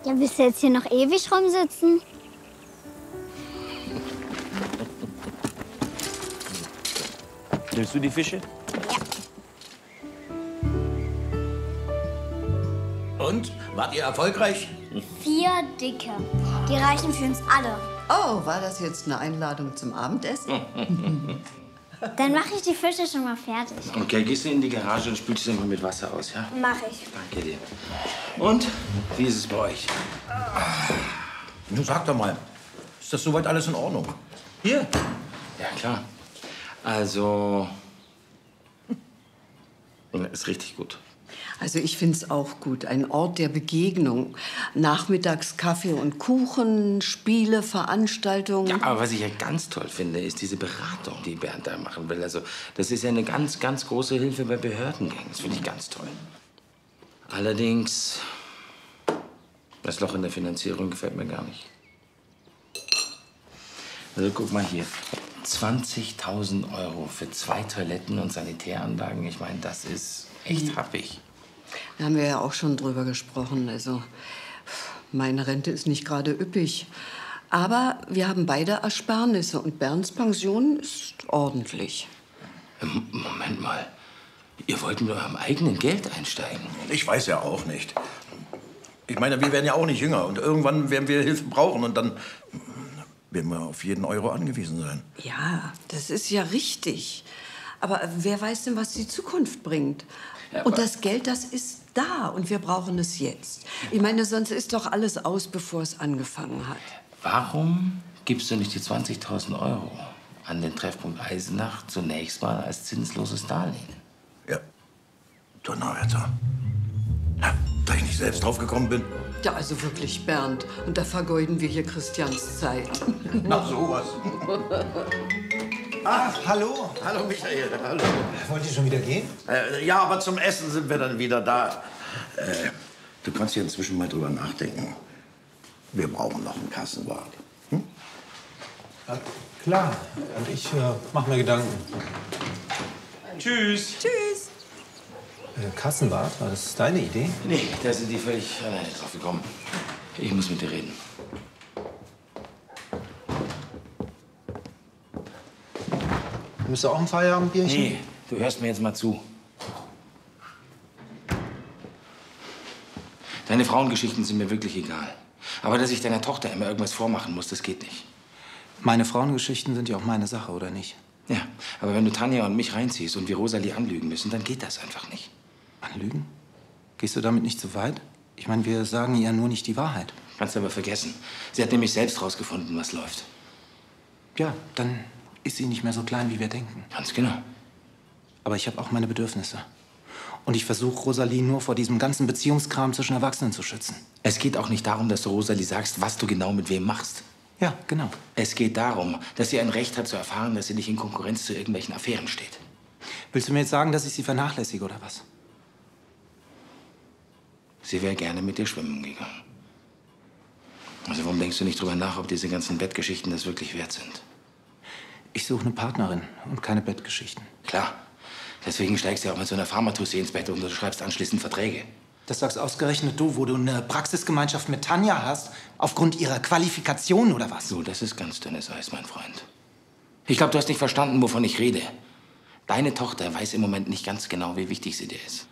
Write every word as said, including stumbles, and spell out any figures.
Ja, willst du jetzt hier noch ewig rumsitzen? Willst du die Fische? Ja. Und? Wart ihr erfolgreich? Vier Dicke. Die reichen für uns alle. Oh, war das jetzt eine Einladung zum Abendessen? Dann mache ich die Fische schon mal fertig. Okay, gehst du in die Garage und spülst sie mal mit Wasser aus, ja? Mach ich. Danke dir. Und, wie ist es bei euch? Nun sag doch mal, ist das soweit alles in Ordnung? Hier? Ja, klar. Also, ist richtig gut. Also ich finde es auch gut. Ein Ort der Begegnung. Nachmittags Kaffee und Kuchen, Spiele, Veranstaltungen. Ja, aber was ich ja ganz toll finde, ist diese Beratung, die Bernd da machen will. Also, das ist ja eine ganz, ganz große Hilfe bei Behördengängen. Das finde ich ganz toll. Allerdings, das Loch in der Finanzierung gefällt mir gar nicht. Also, guck mal hier. zwanzigtausend Euro für zwei Toiletten und Sanitäranlagen. Ich meine, das ist echt happig. Da haben wir ja auch schon drüber gesprochen. Also, meine Rente ist nicht gerade üppig. Aber wir haben beide Ersparnisse und Bernds Pension ist ordentlich. Moment mal. Ihr wollt mit eurem eigenen Geld einsteigen? Ich weiß ja auch nicht. Ich meine, wir werden ja auch nicht jünger. Und irgendwann werden wir Hilfe brauchen. Und dann werden wir auf jeden Euro angewiesen sein. Ja, das ist ja richtig. Aber wer weiß denn, was die Zukunft bringt? Ja, und das Geld, das ist da. Und wir brauchen es jetzt. Ich meine, sonst ist doch alles aus, bevor es angefangen hat. Warum gibst du nicht die zwanzigtausend Euro an den Treffpunkt Eisenach zunächst mal als zinsloses Darlehen? Ja, Donnerwetter. Ja, da ich nicht selbst drauf gekommen bin. Ja, also wirklich, Bernd. Und da vergeuden wir hier Christians Zeit. Na, sowas. Ah, hallo. Hallo, Michael. Hallo. Wollt ihr schon wieder gehen? Äh, ja, aber zum Essen sind wir dann wieder da. Äh, du kannst ja inzwischen mal drüber nachdenken. Wir brauchen noch einen Kassenwart. Hm? Ja, klar. Und ich äh, mach mir Gedanken. Tschüss. Tschüss. Äh, Kassenwart, war das deine Idee? Nee, da sind die völlig alleine drauf gekommen. Ich muss mit dir reden. Bist du auch ein Feierabendbierchen? Nee, du hörst mir jetzt mal zu. Deine Frauengeschichten sind mir wirklich egal. Aber dass ich deiner Tochter immer irgendwas vormachen muss, das geht nicht. Meine Frauengeschichten sind ja auch meine Sache, oder nicht? Ja, aber wenn du Tanja und mich reinziehst und wir Rosalie anlügen müssen, dann geht das einfach nicht. Anlügen? Gehst du damit nicht zu weit? Ich meine, wir sagen ihr ja nur nicht die Wahrheit. Kannst aber vergessen. Sie hat nämlich selbst rausgefunden, was läuft. Ja, dann ist sie nicht mehr so klein, wie wir denken. Ganz genau. Aber ich habe auch meine Bedürfnisse. Und ich versuche, Rosalie nur vor diesem ganzen Beziehungskram zwischen Erwachsenen zu schützen. Es geht auch nicht darum, dass du Rosalie sagst, was du genau mit wem machst. Ja, genau. Es geht darum, dass sie ein Recht hat zu erfahren, dass sie nicht in Konkurrenz zu irgendwelchen Affären steht. Willst du mir jetzt sagen, dass ich sie vernachlässige, oder was? Sie wäre gerne mit dir schwimmen gegangen. Also warum denkst du nicht drüber nach, ob diese ganzen Bettgeschichten das wirklich wert sind? Ich suche eine Partnerin und keine Bettgeschichten. Klar. Deswegen steigst du ja auch mit so einer Pharmatussi ins Bett und du schreibst anschließend Verträge. Das sagst ausgerechnet du, wo du eine Praxisgemeinschaft mit Tanja hast, aufgrund ihrer Qualifikation oder was? So, das ist ganz dünnes Eis, mein Freund. Ich glaube, du hast nicht verstanden, wovon ich rede. Deine Tochter weiß im Moment nicht ganz genau, wie wichtig sie dir ist.